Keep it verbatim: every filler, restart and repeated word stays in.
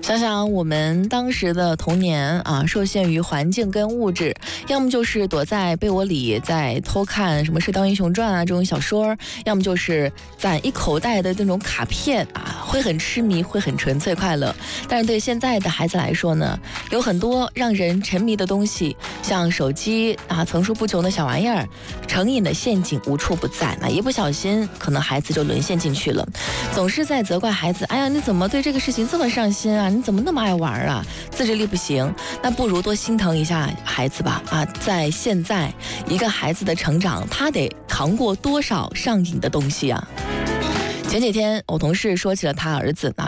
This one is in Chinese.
想想我们当时的童年啊，受限于环境跟物质，要么就是躲在被窝里在偷看什么《射雕英雄传》啊这种小说，要么就是攒一口袋的那种卡片啊，会很痴迷，会很纯粹快乐。但是对现在的孩子来说呢，有很多让人沉迷的东西，像手机啊，层出不穷的小玩意儿，成瘾的陷阱无处不在，那一不小心可能孩子就沦陷进去了。总是在责怪孩子，哎呀，你怎么对这个事情这么上心啊？你怎么那么爱玩啊？自制力不行，那不如多心疼一下孩子吧。啊，在现在一个孩子的成长，他得扛过多少上瘾的东西啊？前几天我同事说起了他儿子啊。